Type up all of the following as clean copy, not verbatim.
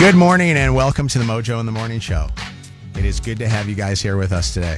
Good morning and welcome to the Mojo in the Morning Show. It is good to have you guys here with us today.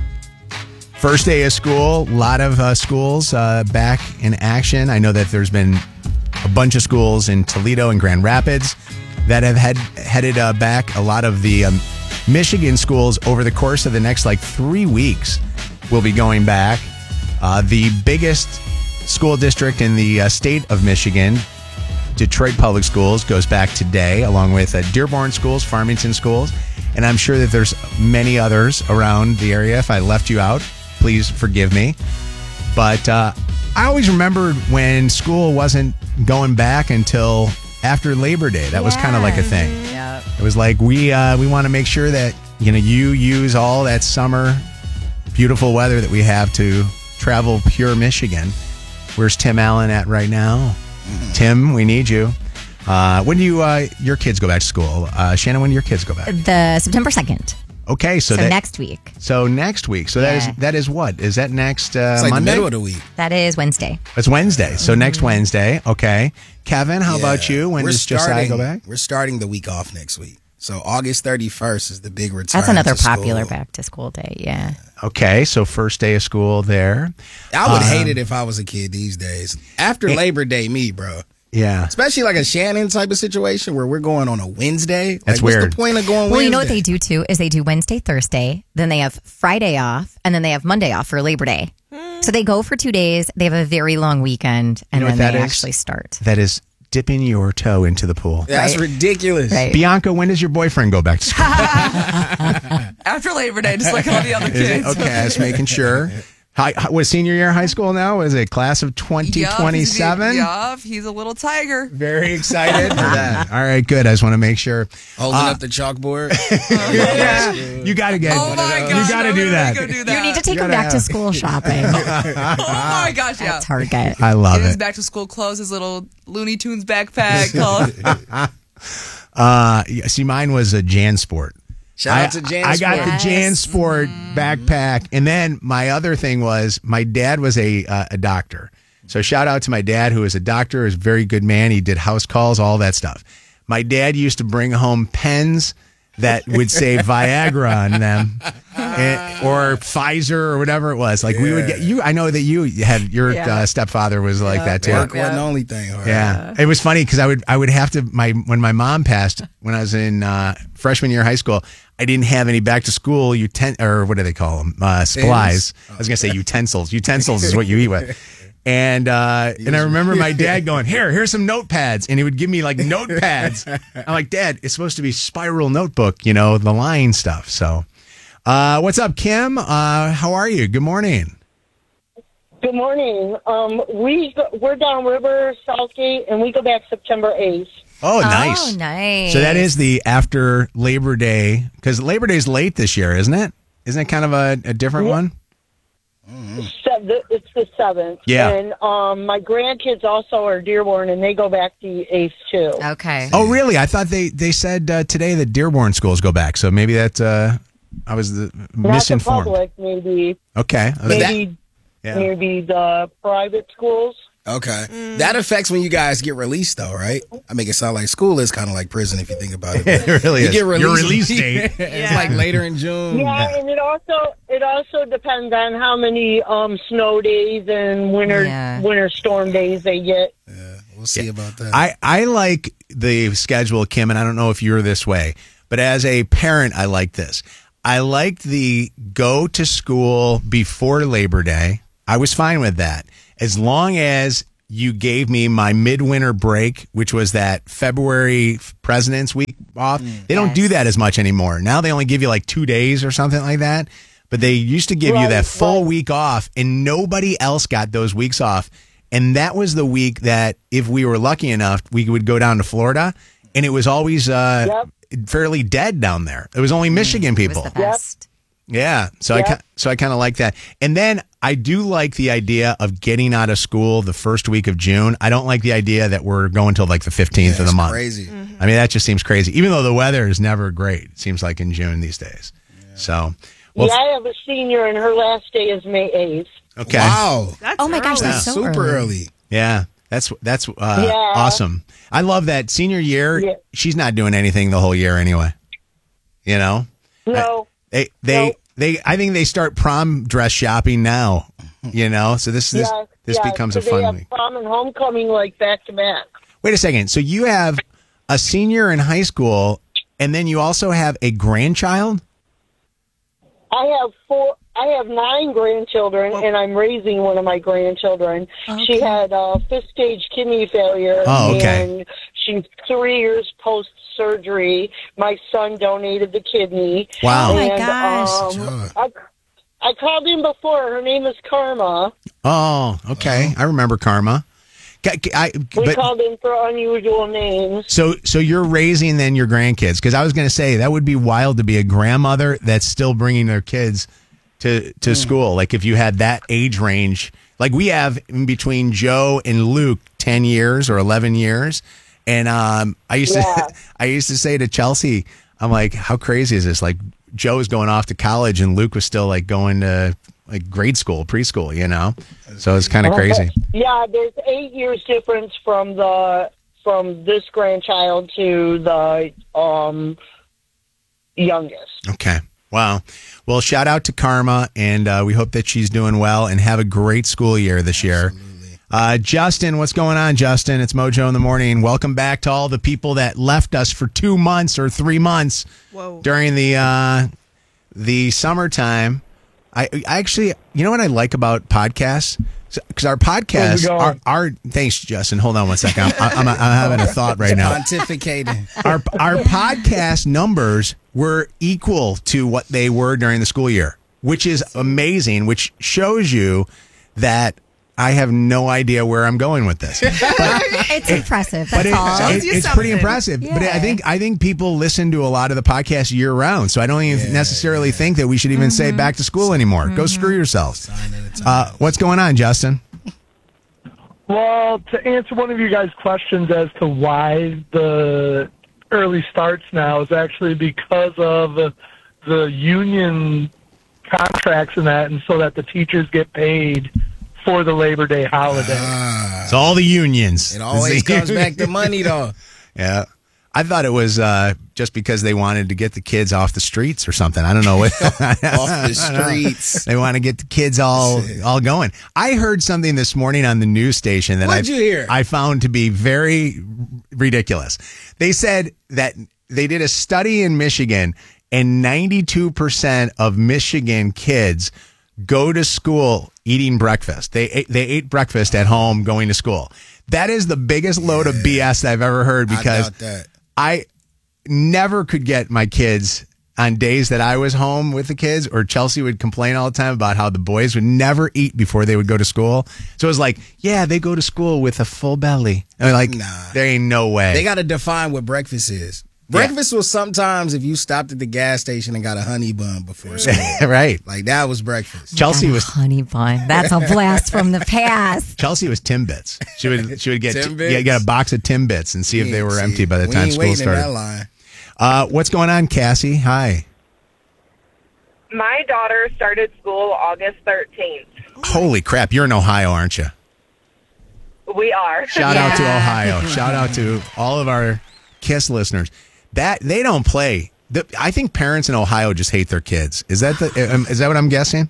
First day of school, a lot of schools back in action. I know that there's been a bunch of schools in Toledo and Grand Rapids that have headed back. A lot of the Michigan schools over the course of the next 3 weeks will be going back. The biggest school district in the state of Michigan, Detroit Public Schools, goes back today, along with Dearborn Schools, Farmington Schools, and I'm sure that there's many others around the area. If I left you out, please forgive me. But I always remembered when school wasn't going back until after Labor Day. That was kind of like a thing. Yeah. It was like we want to make sure that you use all that summer beautiful weather that we have to travel pure Michigan. Where's Tim Allen at right now? Tim, we need you. When do your kids go back to school? Shannon, when do your kids go back? The September 2nd. Okay, so next week. So next week. So that is what? Is that next it's like Monday? the middle of the week. That is Wednesday. It's Wednesday. So next Wednesday. Okay. Kevin, how about you? When does Josiah go back? We're starting the week off next week. So August 31st is the big return. That's another to popular school. back to school day. Yeah. Okay, so first day of school there. I would hate it if I was a kid these days. After Labor Day, bro. Yeah. Especially like a Shannon type of situation where we're going on a Wednesday. That's what's weird. the point of going Wednesday? Well, you know what they do too is they do Wednesday, Thursday, then they have Friday off, and then they have Monday off for Labor Day. So they go for 2 days. They have a very long weekend, and You know then what they that is? actually start. That is dipping your toe into the pool. That's Right. ridiculous. Right. Bianca, when does your boyfriend go back to school? After Labor Day, just like all the other Is it? kids. Okay, I was making sure. Was senior year of high school now? Was it class of 2027? Yup, he's a little tiger. Very excited for that. All right, good. I just want to make sure. Holding up the chalkboard. Yeah, you got to get. Oh my gosh, you got to I'm do gonna that. Go do that. You need to take You them gotta back to have- school shopping Oh my gosh, yeah. at Target. I love Get his it. back to school clothes, his little Looney Tunes backpack. See, mine was a JanSport. Shout out to Jan. I got Yes. the JanSport backpack, and then my other thing was my dad was a doctor. So shout out to my dad, who is a doctor, is a very good man. He did house calls, all that stuff. My dad used to bring home pens that would say Viagra on them, or Pfizer or whatever it was. Like we would get you. I know that you had your stepfather was like that too. Work wasn't the only thing. All right. Yeah, it was funny because I would have to when my mom passed when I was in freshman year of high school. I didn't have any back to school or what do they call them? Supplies. I was gonna say utensils. Utensils is what you eat with. And I remember my dad going, here's some notepads. And he would give me notepads. I'm like, Dad, it's supposed to be spiral notebook, the line stuff. So what's up, Kim? How are you? Good morning. Good morning. We're downriver, Southgate, and we go back September 8th. Oh, nice. Oh, nice. So that is the after Labor Day, because Labor Day is late this year, isn't it? Isn't it kind of a different one? It's the 7th. Yeah. And my grandkids also are Dearborn, and they go back the 8th, too. Okay. Oh, really? I thought they said today that Dearborn schools go back. So maybe that I was misinformed. Not the public, maybe. Okay. Maybe the private schools. Okay. That affects when you guys get released, though, right? I make it sound like school is kind of like prison if you think about it. It really You is. get released. Your release date. It's like later in June. Yeah, and it also depends on how many snow days and winter storm days they get. Yeah, we'll see about that. I like the schedule, Kim, and I don't know if you're this way, but as a parent, I like this. I liked the go to school before Labor Day. I was fine with that. As long as you gave me my midwinter break, which was that February President's Week off. They don't do that as much anymore. Now they only give you 2 days or something like that. But they used to give you that full week off, and nobody else got those weeks off. And that was the week that, if we were lucky enough, we would go down to Florida, and it was always fairly dead down there. It was only Michigan people. It was the best. Yeah, so I kind of like that. And then I do like the idea of getting out of school the first week of June. I don't like the idea that we're going till the 15th of the month. Crazy. I mean, that just seems crazy. Even though the weather is never great, it seems like in June these days. Yeah. So, I have a senior, and her last day is May 8th. Okay. Wow. That's Oh my gosh, early. that's so super early. Yeah. That's awesome. I love that senior year. Yeah. She's not doing anything the whole year anyway. You know? No. I think they start prom dress shopping now. You know? So this becomes a fun week. Prom and homecoming like back to back. Wait a second. So you have a senior in high school, and then you also have a grandchild? I have 9 grandchildren, and I'm raising one of my grandchildren. Okay. She had fifth-stage kidney failure, and she's 3 years post-surgery. My son donated the kidney. Wow. Oh, my gosh. I called him before. Her name is Karma. Oh, okay. I remember Karma. We called in for unusual names. So you're raising then your grandkids, because I was going to say that would be wild to be a grandmother that's still bringing their kids to school. Like if you had that age range, like we have in between Joe and Luke 10 years or 11 years, and I used to say to Chelsea, I'm like, how crazy is this? Like Joe was going off to college and Luke was still like going to like grade school, preschool, you know? So it's kind of crazy. Yeah, there's 8 years difference from this grandchild to the youngest. Okay. Wow. Well, shout out to Karma, and we hope that she's doing well and have a great school year this year. Justin, what's going on, Justin? It's Mojo in the Morning. Welcome back to all the people that left us for 2 months or 3 months during the summertime. I actually, you know what I like about podcasts? Because our podcasts are thanks, Justin. Hold on one second. I'm having a thought right now. Pontificating. Our podcast numbers were equal to what they were during the school year, which is amazing, which shows you that I have no idea where I'm going with this. But it's impressive. That's all. It's pretty impressive. Yeah. But I think people listen to a lot of the podcasts year round, so I don't even necessarily think that we should even say back to school anymore. Go screw yourselves. What's going on, Justin? Well, to answer one of you guys' questions as to why the early starts now is actually because of the union contracts and that, and so that the teachers get paid for the Labor Day holiday. It's all the unions. It always comes back to money, though. Yeah. I thought it was just because they wanted to get the kids off the streets or something. I don't know what. Off the streets. They want to get the kids all going. I heard something this morning on the news station that I found to be very ridiculous. They said that they did a study in Michigan, and 92% of Michigan kids go to school eating breakfast. They ate breakfast at home going to school. That is the biggest load of BS I've ever heard, because I never could get my kids on days that I was home with the kids, or Chelsea would complain all the time about how the boys would never eat before they would go to school. So it was like, yeah, they go to school with a full belly. I mean, like, there ain't no way. They got to define what breakfast is. Breakfast was sometimes if you stopped at the gas station and got a honey bun before school. Right. Like, that was breakfast. Chelsea was honey bun. That's a blast from the past. Chelsea was Timbits. She would get a box of Timbits and see if they were empty by the time school started. In that line. What's going on, Cassie? Hi. My daughter started school August 13th. Holy crap. You're in Ohio, aren't you? We are. Shout out to Ohio. Shout out to all of our KISS listeners. That they don't play. I think parents in Ohio just hate their kids. Is that what I'm guessing?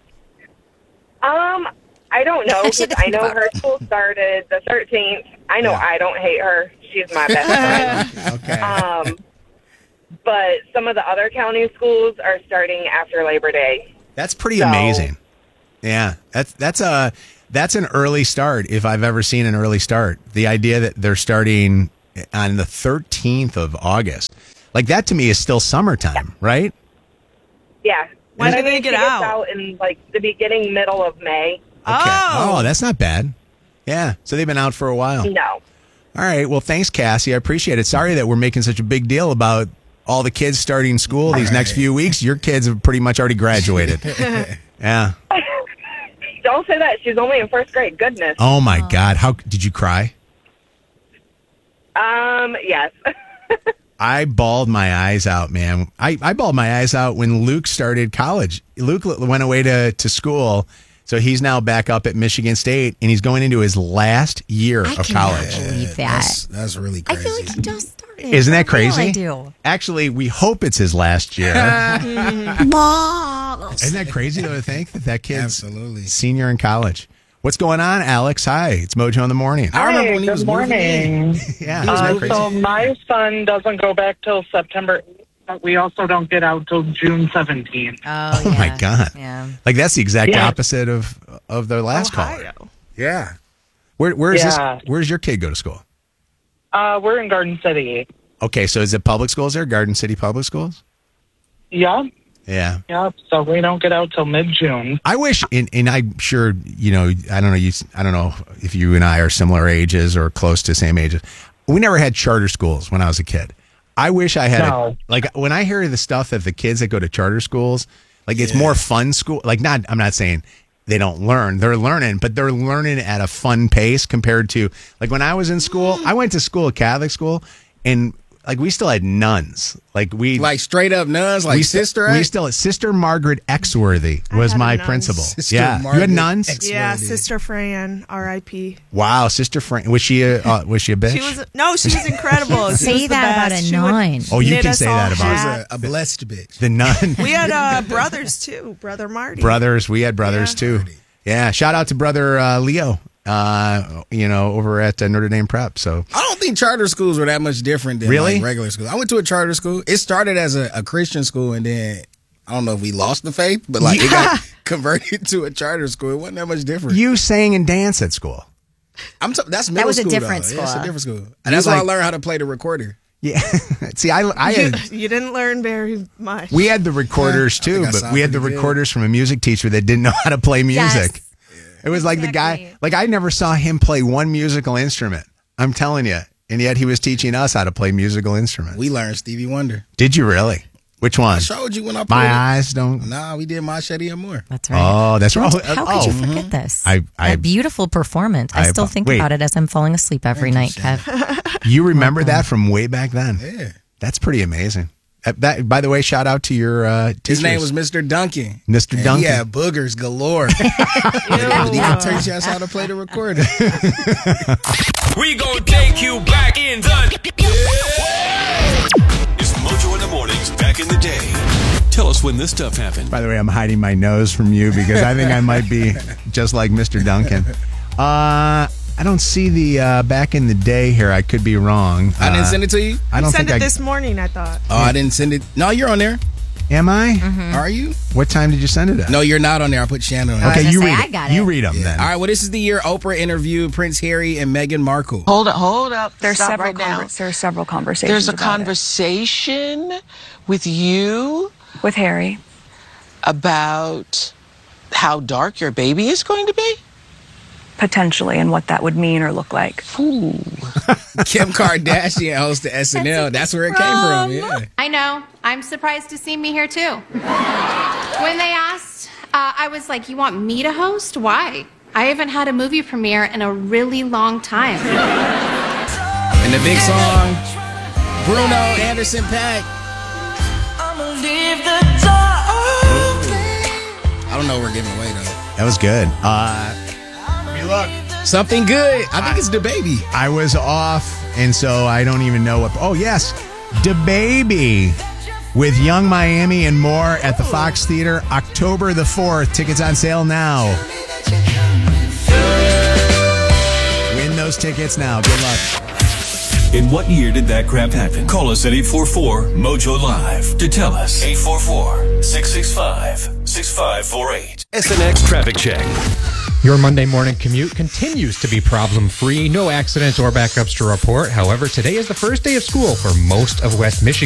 I don't know, because I know her school started the 13th. I know I don't hate her. She's my best friend. Okay. But some of the other county schools are starting after Labor Day. That's pretty amazing. Yeah, that's an early start if I've ever seen an early start. The idea that they're starting on the 13th of August. Like, that to me is still summertime, right? Yeah. When do they get out? Out in, like, the beginning, middle of May. Okay. Oh, that's not bad. Yeah. So they've been out for a while. No. All right. Well, thanks, Cassie. I appreciate it. Sorry that we're making such a big deal about all the kids starting school these next few weeks. Your kids have pretty much already graduated. Yeah. Don't say that. She's only in first grade. Goodness. Oh, my God. How did you cry? Yes. I bawled my eyes out, man. I bawled my eyes out when Luke started college. Luke went away to school, So he's now back up at Michigan State, and he's going into his last year of college. Believe that. That's really I crazy. feel like he just started. Isn't that crazy? I do. Actually, we hope it's his last year. Isn't that crazy though to think that kid's Absolutely. senior in college? What's going on, Alex? Hi, it's Mojo in the morning. I remember when he was moving in. Yeah, isn't that crazy? So my son doesn't go back till September, but we also don't get out till June 17th. Oh, my God. Yeah. Like that's the exact Yeah. opposite of the last caller. Yeah. Where's your kid go to school? We're in Garden City. Okay, so is it public schools there? Garden City Public Schools? Yeah. Yeah. Yeah. So we don't get out till mid-June. I wish, and I'm sure, I don't know if you and I are similar ages or close to same ages. We never had charter schools when I was a kid. I wish I had, when I hear the stuff of the kids that go to charter schools, like it's more fun school. Like I'm not saying they don't learn. They're learning, but they're learning at a fun pace compared to like when I was in school. I went to school, Catholic school, and like we still had nuns. Like straight up nuns, like Sister Act? We still had Sister Margaret Exworthy was my principal. Sister Margaret you had nuns? Exworthy. Yeah, Sister Fran, R.I.P. Wow, Sister Fran. Was she a bitch? She was incredible. Say that about a nun. Oh, you can say that about She was a blessed bitch. the nun. We had brothers too, Brother Marty. We had brothers too. Yeah, shout out to brother Leo. Over at Notre Dame Prep. So I don't think charter schools were that much different than like regular schools. I went to a charter school. It started as a Christian school, and then I don't know if we lost the faith, but like it got converted to a charter school. It wasn't that much different. You sang and danced at school. That's middle was a school. different though. school. Yeah, it's a different school, and that's why I learned how to play the recorder. Yeah. See, I had, You didn't learn very much. we had the recorders too, but we had the recorders from a music teacher that didn't know how to play music. Yes. It was like the guy, like I never saw him play one musical instrument. I'm telling you. And yet he was teaching us how to play musical instruments. We learned Stevie Wonder. Did you really? Which one? I showed you when I played My Eyes Don't. Nah, we did Machete and More. That's right. Oh, that's right. How could you forget this? A beautiful performance. I still think about it as I'm falling asleep every night, Kev. You remember that from way back then? Yeah. That's pretty amazing. By the way, shout out to your teachers. His name was Mr. Duncan. Mr. And Duncan. he had boogers galore. But he could teach us how to play the recorder. We gonna take you back in the... It's Mojo in the Mornings back in the day. Tell us when this stuff happened. By the way, I'm hiding my nose from you because I think I might be just like Mr. Duncan. I don't see the back in the day here. I could be wrong. I didn't send it to you? I don't sent think it this morning, I thought. Oh, I didn't send it. No, you're on there. Am I? Mm-hmm. Are you? What time did you send it at? No, you're not on there. I put Shannon on there. Okay, I was you gonna read say, it. I got it. You read them then. All right, well, this is the year Oprah interviewed Prince Harry and Meghan Markle. Hold up. There's Stop several right now. there's several conversations. There's a about conversation with you it. With Harry. about how dark your baby is going to be? Potentially, and what that would mean or look like. Ooh. Kim Kardashian hosted SNL. That's where it came from. Yeah. I know. I'm surprised to see me here too. When they asked, I was like, "You want me to host? Why? I haven't had a movie premiere in a really long time." And the big song, Bruno, Anderson .Paak. I don't know what we're giving away though. That was good. Look. Something good. I think it's DaBaby. I was off, and so I don't even know what. Oh, yes. DaBaby with Young Miami and more at the Fox Theater, October the 4th. Tickets on sale now. Win those tickets now. Good luck. In what year did that crap happen? Call us at 844-MOJO-LIVE to tell us. 844-665-6548. SNX Traffic Check. Your Monday morning commute continues to be problem-free. No accidents or backups to report. However, today is the first day of school for most of West Michigan.